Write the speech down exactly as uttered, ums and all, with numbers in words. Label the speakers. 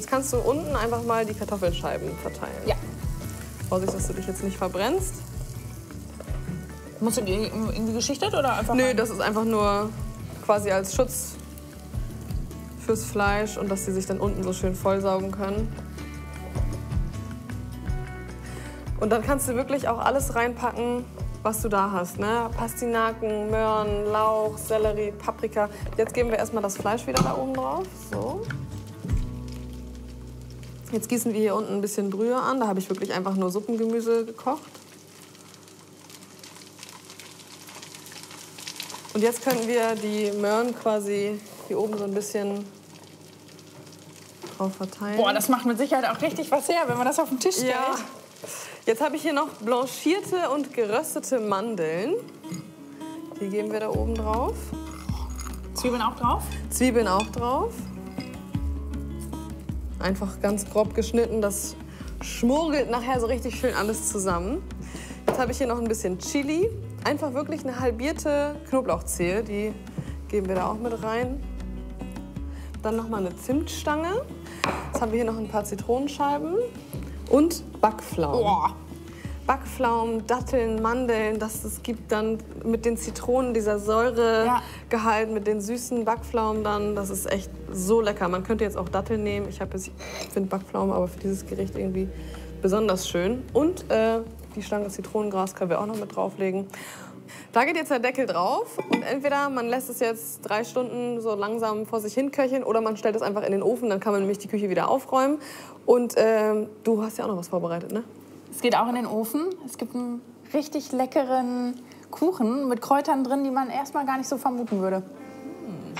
Speaker 1: Jetzt kannst du unten einfach mal die Kartoffelscheiben verteilen.
Speaker 2: Ja.
Speaker 1: Vorsicht, dass du dich jetzt nicht verbrennst.
Speaker 2: Musst du die irgendwie geschichtet oder einfach?
Speaker 1: Nö, das ist einfach nur quasi als Schutz fürs Fleisch und dass die sich dann unten so schön vollsaugen können. Und dann kannst du wirklich auch alles reinpacken, was du da hast. Ne? Pastinaken, Möhren, Lauch, Sellerie, Paprika. Jetzt geben wir erstmal das Fleisch wieder da oben drauf. So. Jetzt gießen wir hier unten ein bisschen Brühe an. Da habe ich wirklich einfach nur Suppengemüse gekocht. Und jetzt können wir die Möhren quasi hier oben so ein bisschen drauf verteilen.
Speaker 2: Boah, das macht mit Sicherheit auch richtig was her, wenn man das auf den Tisch stellt.
Speaker 1: Ja. Jetzt habe ich hier noch blanchierte und geröstete Mandeln. Die geben wir da oben drauf.
Speaker 2: Zwiebeln auch drauf?
Speaker 1: Zwiebeln auch drauf. Einfach ganz grob geschnitten. Das schmurgelt nachher so richtig schön alles zusammen. Jetzt habe ich hier noch ein bisschen Chili. Einfach wirklich eine halbierte Knoblauchzehe. Die geben wir da auch mit rein. Dann noch mal eine Zimtstange. Jetzt haben wir hier noch ein paar Zitronenscheiben. Und Backpflaumen.
Speaker 2: Boah.
Speaker 1: Backpflaumen, Datteln, Mandeln, das, das gibt dann mit den Zitronen dieser Säuregehalt, ja. Mit den süßen Backpflaumen dann, das ist echt so lecker. Man könnte jetzt auch Datteln nehmen, ich, ich finde Backpflaumen aber für dieses Gericht irgendwie besonders schön. Und äh, die Stange Zitronengras können wir auch noch mit drauflegen. Da geht jetzt der Deckel drauf und entweder man lässt es jetzt drei Stunden so langsam vor sich hin köcheln oder man stellt es einfach in den Ofen, dann kann man nämlich die Küche wieder aufräumen. Und äh, du hast ja auch noch was vorbereitet, ne?
Speaker 2: Es geht auch in den Ofen. Es gibt einen richtig leckeren Kuchen mit Kräutern drin, die man erstmal gar nicht so vermuten würde.